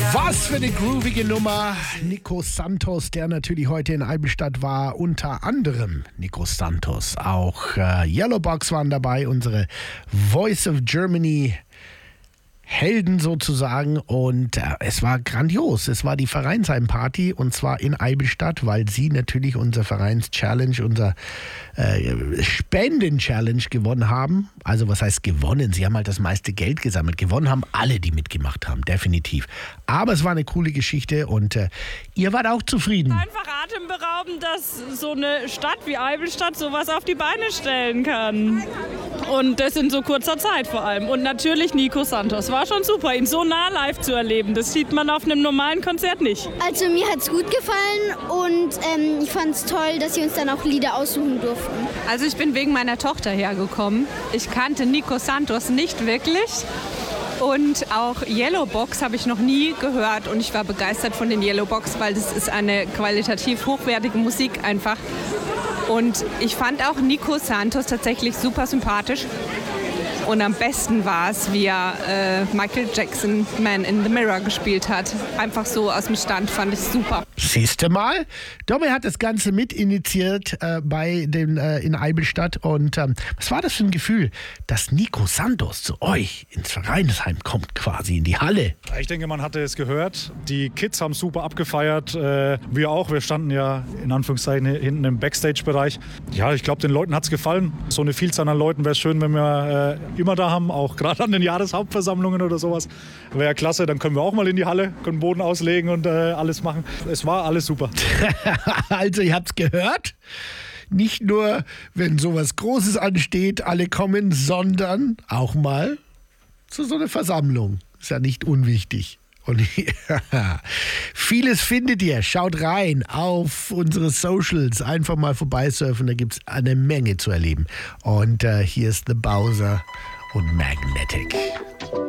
Was für eine groovige Nummer. Nico Santos, der natürlich heute in Eibenstadt war, unter anderem Nico Santos. Auch Yellowbox waren dabei, unsere Voice of Germany Helden sozusagen, und es war grandios. Es war die Vereinsheimparty, und zwar in Eibenstadt, weil sie natürlich unser Vereins-Challenge, unser Spenden-Challenge gewonnen haben. Also was heißt gewonnen? Sie haben halt das meiste Geld gesammelt. Gewonnen haben alle, die mitgemacht haben, definitiv. Aber es war eine coole Geschichte, und ihr wart auch zufrieden. Einfach atemberaubend, dass so eine Stadt wie Eibenstadt sowas auf die Beine stellen kann. Und das in so kurzer Zeit vor allem. Und natürlich Nico Santos. War schon super, ihn so nah live zu erleben. Das sieht man auf einem normalen Konzert nicht. Also mir hat es gut gefallen, und ich fand es toll, dass sie uns dann auch Lieder aussuchen durften. Also ich bin wegen meiner Tochter hergekommen. Ich kannte Nico Santos nicht wirklich. Und auch Yellowbox habe ich noch nie gehört, und ich war begeistert von den Yellowbox, weil das ist eine qualitativ hochwertige Musik einfach. Und ich fand auch Nico Santos tatsächlich super sympathisch. Und am besten war es, wie er Michael Jackson Man in the Mirror gespielt hat. Einfach so aus dem Stand, fand ich super. Siehst du mal? Domi hat das Ganze mitinitiiert bei den in Eibenstadt. Und was war das für ein Gefühl, dass Nico Santos zu euch ins Vereinsheim kommt, quasi in die Halle? Ich denke, man hatte es gehört. Die Kids haben super abgefeiert. Wir auch. Wir standen ja in Anführungszeichen hinten im Backstage-Bereich. Ja, ich glaube, den Leuten hat es gefallen. So eine Vielzahl an Leuten wäre schön, wenn wir immer da haben, auch gerade an den Jahreshauptversammlungen oder sowas. Wäre klasse, dann können wir auch mal in die Halle, können Boden auslegen und alles machen. Es war alles super. Also ihr habt's gehört, nicht nur, wenn sowas Großes ansteht, alle kommen, sondern auch mal zu so einer Versammlung. Ist ja nicht unwichtig. Und vieles findet ihr. Schaut rein auf unsere Socials. Einfach mal vorbeisurfen, da gibt es eine Menge zu erleben. Und hier ist The Bowser und Magnetic.